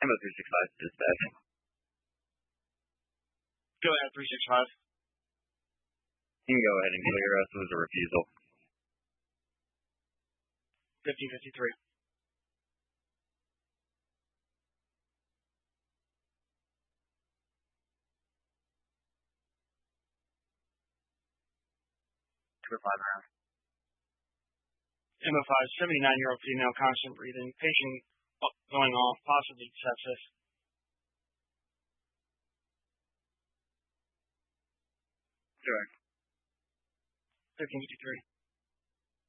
MO365 dispatch. Go ahead, 365. You can go ahead and clear us. It was a refusal. 5053. MO5, 79-year-old female, constant breathing, patient going off, possibly sepsis. Sure. 1553.